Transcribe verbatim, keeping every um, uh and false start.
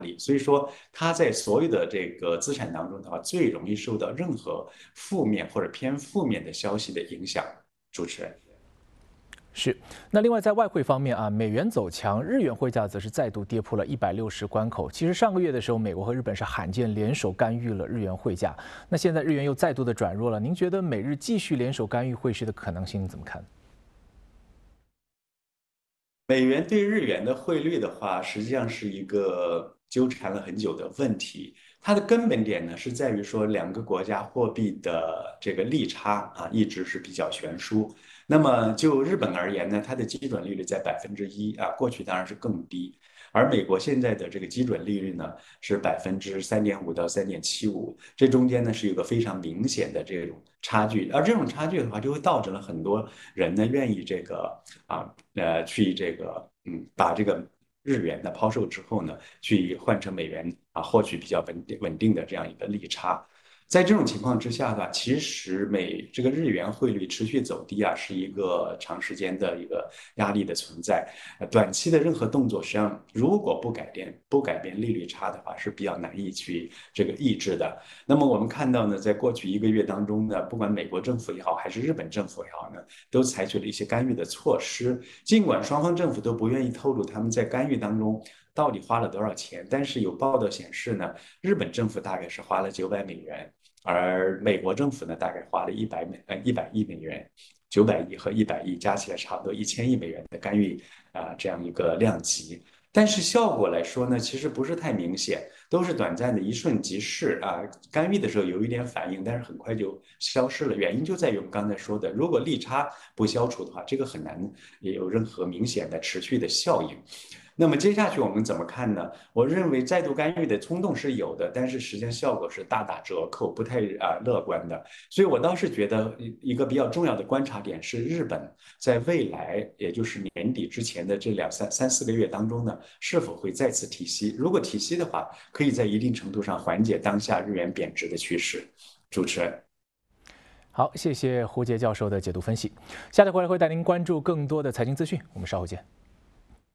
力，所以说它在所有的这个资产当中的话，最容易受到任何负面或者偏负面的消息的影响。主持人。 是，那另外在外汇方面啊，美元走强，日元汇价则是再度跌破了一百六十关口。其实上个月的时候，美国和日本是罕见联手干预了日元汇价，那现在日元又再度的转弱了。您觉得美日继续联手干预汇市的可能性，你怎么看？ 美元对日元的汇率的话，实际上是一个纠缠了很久的问题。它的根本点呢，是在于说两个国家货币的这个利差啊，一直是比较悬殊。那么就日本而言呢，它的基准利率在百分之一啊，过去当然是更低。而美国现在的这个基准利率呢是百分之三点五到三点七五，这中间呢是有个非常明显的这种差距。而这种差距的话，就会导致了很多人呢愿意这个啊呃去这个嗯把这个日元呢抛售之后呢，去换成美元啊，获取比较稳定稳定的这样一个利差。在这种情况之下的话，其实美这个日元汇率持续走低啊，是一个长时间的一个压力的存在。呃短期的任何动作，实际上如果不改变不改变利率差的话，是比较难以去这个抑制的。那么我们看到呢，在过去一个月当中呢，不管美国政府也好，还是日本政府也好呢，都采取了一些干预的措施。尽管双方政府都不愿意透露他们在干预当中到底花了多少钱，但是有报道显示呢，日本政府大概是花了九百美元。而美国政府呢，大概花了一百美呃一百亿美元，九百亿和一百亿加起来差不多一千亿美元的干预啊、呃这样一个量级。但是效果来说呢，其实不是太明显，都是短暂的一瞬即逝啊。干预的时候有一点反应，但是很快就消失了。原因就在于我们刚才说的，如果利差不消除的话，这个很难也有任何明显的持续的效应。那么接下去我们怎么看呢？我认为再度干预的冲动是有的，但是实际上效果是大打折扣，不太啊、呃乐观的。所以我倒是觉得一个比较重要的观察点是，日本在未来，也就是年底之前的这两三三四个月当中呢，是否会再次提息？如果提息的话，可以在一定程度上缓解当下日元贬值的趋势。主持人。 好，谢谢胡杰教授的解读分析。下次回来会带您关注更多的财经资讯，我们稍后见。